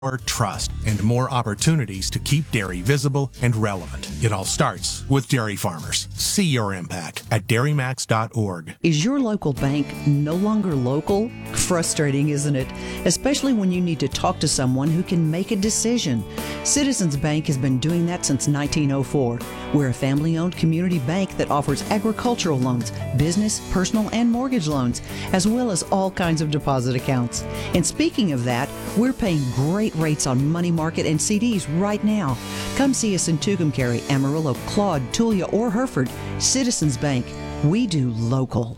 more trust, and more opportunities to keep dairy visible and relevant. It all starts with dairy farmers. See your impact at dairymax.org. Is your local bank no longer local? Frustrating, isn't it? Especially when you need to talk to someone who can make a decision. Citizens Bank has been doing that since 1904. We're a family-owned community bank that offers agricultural loans, business, personal, and mortgage loans, as well as all kinds of deposit accounts. And speaking of that, we're paying great rates on money market and CDs right now. Come see us in Tucumcari, Amarillo, Claude, Tulia, or Hereford. Citizens Bank. We do local.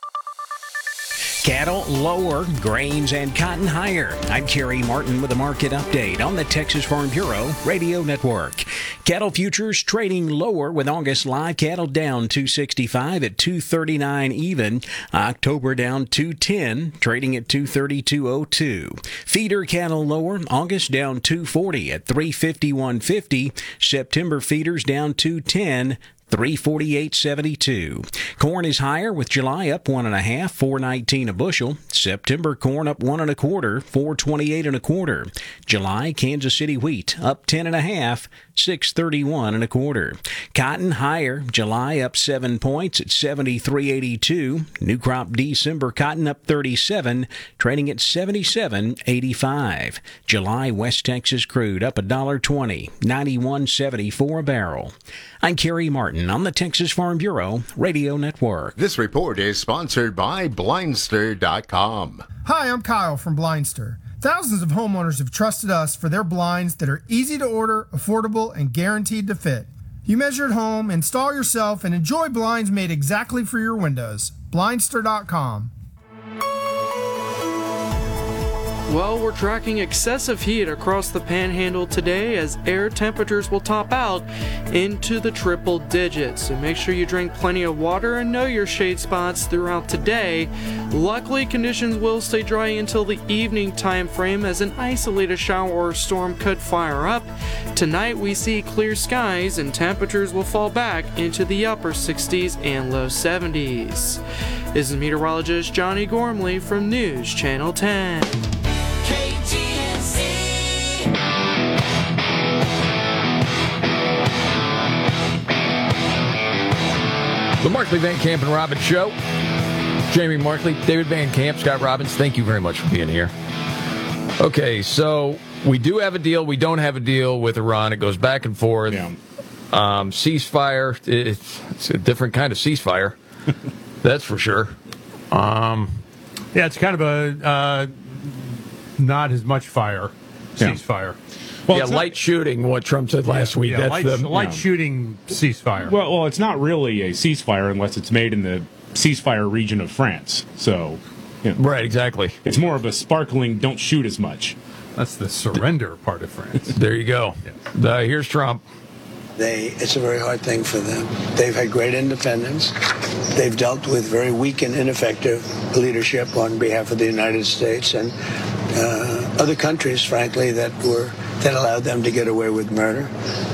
Cattle lower, grains and cotton higher. I'm Kerry Martin with a market update on the Texas Farm Bureau Radio Network. Cattle futures trading lower with August live cattle down 265 at 239 even. October down 210, trading at 232.02. Feeder cattle lower, August down 240 at 351.50. September feeders down 210. 348.72. Corn is higher with July up 1.5, 4.19 a bushel. September corn up 1 1/4, 4.28 1/4. July Kansas City wheat up 10.5, 6.31 1/4. Cotton higher, July up 7 points at 73.82. New crop December cotton up 37, trading at 77.85. July West Texas crude up $1.20, 91.74 a barrel. I'm Kerry Martin on the Texas Farm Bureau Radio Network. This report is sponsored by Blindster.com. Hi, I'm Kyle from Blindster. Thousands of homeowners have trusted us for their blinds that are easy to order, affordable, and guaranteed to fit. You measure at home, install yourself, and enjoy blinds made exactly for your windows. Blindster.com. Well, we're tracking excessive heat across the panhandle today as air temperatures will top out into the triple digits. So make sure you drink plenty of water and know your shade spots throughout today. Luckily, conditions will stay dry until the evening time frame as an isolated shower or storm could fire up. Tonight we see clear skies and temperatures will fall back into the upper 60s and low 70s. This is meteorologist Johnny Gormley from News Channel 10. The Markley, Van Camp, and Robbins Show. Jamie Markley, David Van Camp, Scott Robbins, thank you very much for being here. Okay, so we do have a deal. We don't have a deal with Iran. It goes back and forth. Yeah. Ceasefire. It's a different kind of ceasefire. That's for sure. Yeah, it's kind of a not as much fire ceasefire. Well, light shooting, what Trump said last week. Yeah, that's light shooting ceasefire. Well, it's not really a ceasefire unless it's made in the ceasefire region of France. So, right, exactly. It's more of a sparkling, don't shoot as much. That's the surrender part of France. There you go. Yeah. Here's Trump. It's a very hard thing for them. They've had great independence. They've dealt with very weak and ineffective leadership on behalf of the United States and other countries, frankly, that allowed them to get away with murder.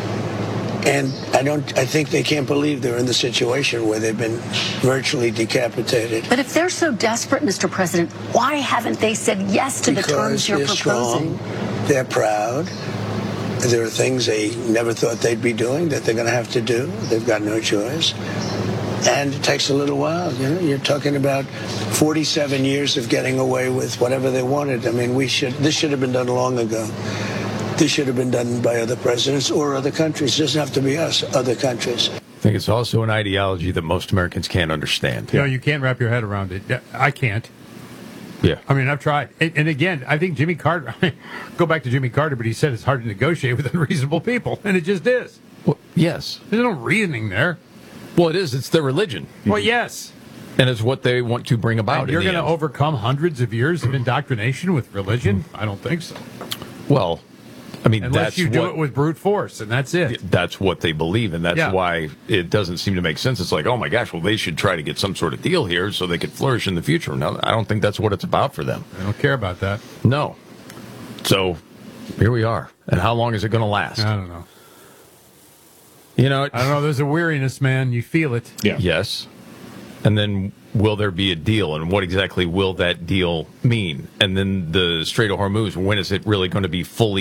And I think they can't believe they're in the situation where they've been virtually decapitated. But if they're so desperate, Mr. President, why haven't they said yes to the terms you're proposing? Strong, they're proud. There are things they never thought they'd be doing that they're going to have to do. They've got no choice. And it takes a little while. You're talking about 47 years of getting away with whatever they wanted. I mean, this should have been done long ago. This should have been done by other presidents or other countries. It doesn't have to be us, other countries. I think it's also an ideology that most Americans can't understand. You can't wrap your head around it. I can't. Yeah. I mean, I've tried. And again, I think Jimmy Carter, go back to Jimmy Carter, but he said it's hard to negotiate with unreasonable people. And it just is. Well, yes. There's no reasoning there. Well, it is. It's their religion. Well, yes. And it's what they want to bring about. And you're going to overcome hundreds of years of indoctrination with religion? I don't think so. Well, I mean, unless you do it with brute force, and that's it. That's what they believe, and that's why it doesn't seem to make sense. It's like, oh my gosh, well, they should try to get some sort of deal here so they could flourish in the future. No, I don't think that's what it's about for them. They don't care about that. No. So here we are. And how long is it going to last? I don't know. I don't know. There's a weariness, man. You feel it. Yeah. Yes. And then will there be a deal, and what exactly will that deal mean? And then the Strait of Hormuz, when is it really going to be fully